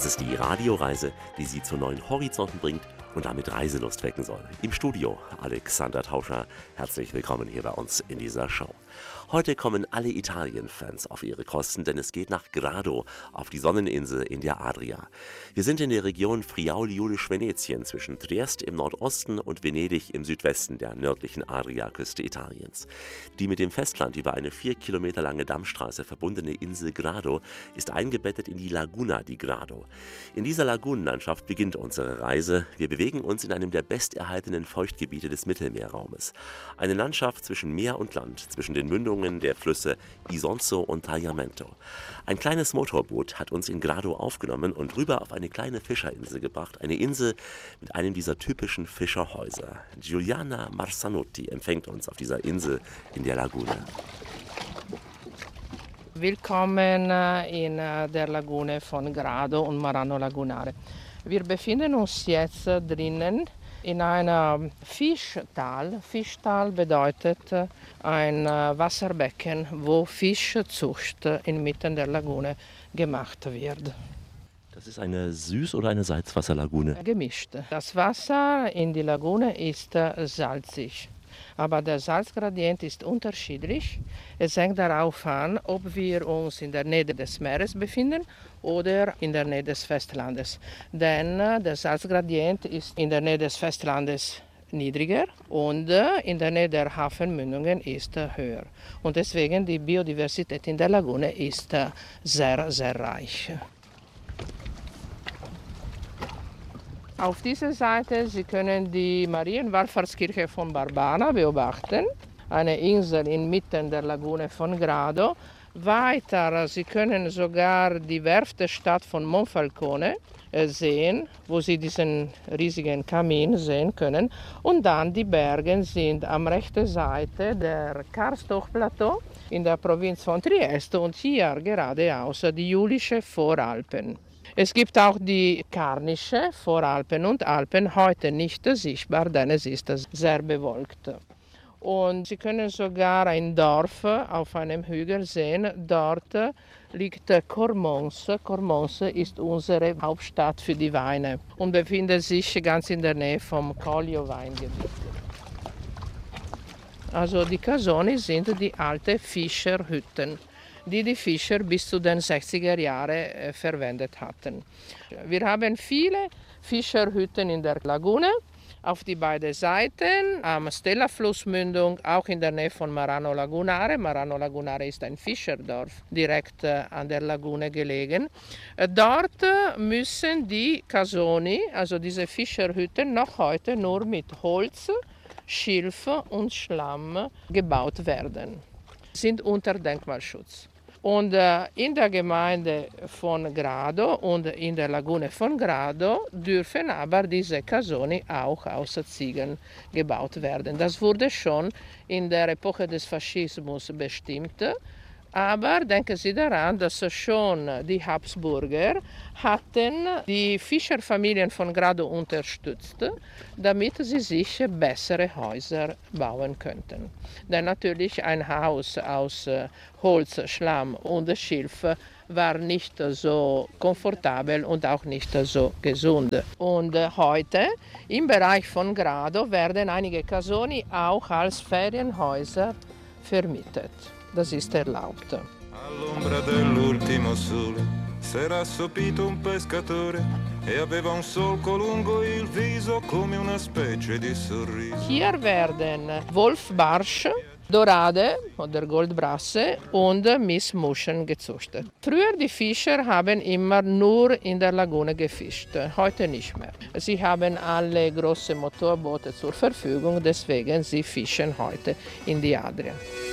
Das ist die Radioreise, die Sie zu neuen Horizonten bringt und damit Reiselust wecken soll. Im Studio Alexander Tauscher. Herzlich willkommen hier bei uns in dieser Show. Heute kommen alle Italien-Fans auf ihre Kosten, denn es geht nach Grado, auf die Sonneninsel in der Adria. Wir sind in der Region Friaul-Julisch-Venetien zwischen Triest im Nordosten und Venedig im Südwesten der nördlichen Adriaküste Italiens. Die mit dem Festland über eine 4 Kilometer lange Dammstraße verbundene Insel Grado ist eingebettet in die Laguna di Grado. In dieser Lagunenlandschaft beginnt unsere Reise. Wir bewegen uns in einem der besterhaltenen Feuchtgebiete des Mittelmeerraumes. Eine Landschaft zwischen Meer und Land, zwischen den Mündungen der Flüsse Isonzo und Tagliamento. Ein kleines Motorboot hat uns in Grado aufgenommen und rüber auf eine kleine Fischerinsel gebracht. Eine Insel mit einem dieser typischen Fischerhäuser. Giuliana Marzanotti empfängt uns auf dieser Insel in der Laguna. Willkommen in der Lagune von Grado und Marano Lagunare. Wir befinden uns jetzt drinnen in einem Fischtal. Fischtal bedeutet ein Wasserbecken, wo Fischzucht inmitten der Lagune gemacht wird. Das ist eine Süß- oder eine Salzwasserlagune? Gemischt. Das Wasser in die Lagune ist salzig. Aber der Salzgradient ist unterschiedlich. Es hängt darauf an, ob wir uns in der Nähe des Meeres befinden oder in der Nähe des Festlandes. Denn der Salzgradient ist in der Nähe des Festlandes niedriger und in der Nähe der Hafenmündungen ist höher. Und deswegen die Biodiversität in der Lagune ist sehr, sehr reich. Auf dieser Seite Sie können die Marienwallfahrtskirche von Barbana beobachten, eine Insel inmitten der Lagune von Grado. Weiter, Sie können sogar die Werftestadt von Monfalcone sehen, wo Sie diesen riesigen Kamin sehen können. Und dann die Berge sind am rechten Seite der Karsthochplateau in der Provinz von Trieste und hier geradeaus die Julische Voralpen. Es gibt auch die Karnische Voralpen und Alpen, heute nicht sichtbar, denn es ist sehr bewölkt. Und Sie können sogar ein Dorf auf einem Hügel sehen. Dort liegt Cormons. Cormons ist unsere Hauptstadt für die Weine und befindet sich ganz in der Nähe vom Collio-Weingebiet. Also die Casoni sind die alten Fischerhütten, die Fischer bis zu den 60er Jahren verwendet hatten. Wir haben viele Fischerhütten in der Lagune, auf die beiden Seiten, am Stella-Flussmündung, auch in der Nähe von Marano Lagunare. Marano Lagunare ist ein Fischerdorf, direkt an der Lagune gelegen. Dort müssen die Casoni, also diese Fischerhütten, noch heute nur mit Holz, Schilf und Schlamm gebaut werden. Sind unter Denkmalschutz. Und in der Gemeinde von Grado und in der Lagune von Grado dürfen aber diese Casoni auch aus Ziegeln gebaut werden. Das wurde schon in der Epoche des Faschismus bestimmt. Aber denken Sie daran, dass schon die Habsburger hatten die Fischerfamilien von Grado unterstützt, damit sie sich bessere Häuser bauen könnten. Denn natürlich ein Haus aus Holz, Schlamm und Schilf war nicht so komfortabel und auch nicht so gesund. Und heute im Bereich von Grado werden einige Casoni auch als Ferienhäuser vermietet. Das ist erlaubt. All'ombra dell'ultimo sole s'era assopito un pescatore e aveva un solco lungo il viso come una specie di sorriso. Hier werden Wolfbarsch, Dorade oder Goldbrasse und Missmuschen gezüchtet. Früher die Fischer haben immer nur in der Lagune gefischt, heute nicht mehr. Sie haben alle große Motorboote zur Verfügung, deswegen sie fischen heute in die Adria.